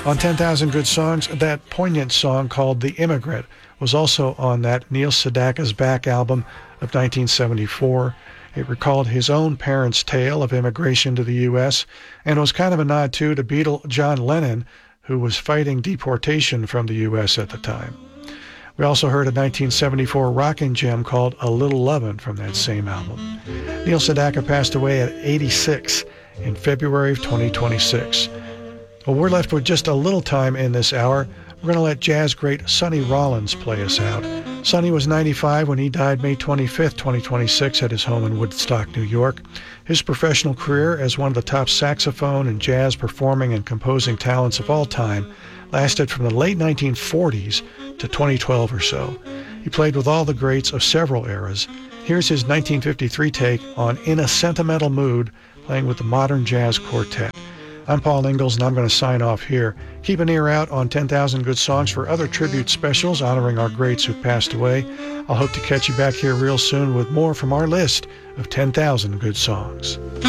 On 10,000 Good Songs, that poignant song called The Immigrant was also on that Neil Sedaka's Back album of 1974. It recalled his own parents' tale of immigration to the U.S. and was kind of a nod, too, to Beatle John Lennon, who was fighting deportation from the U.S. at the time. We also heard a 1974 rocking gem called A Little Lovin' from that same album. Neil Sedaka passed away at 86 in February of 2026. Well, we're left with just a little time in this hour. We're going to let jazz great Sonny Rollins play us out. Sonny was 95 when he died May 25th, 2026 at his home in Woodstock, New York. His professional career as one of the top saxophone and jazz performing and composing talents of all time lasted from the late 1940s to 2012 or so. He played with all the greats of several eras. Here's his 1953 take on In a Sentimental Mood, playing with the Modern Jazz Quartet. I'm Paul Ingalls, and I'm going to sign off here. Keep an ear out on 10,000 Good Songs for other tribute specials honoring our greats who passed away. I'll hope to catch you back here real soon with more from our list of 10,000 Good Songs.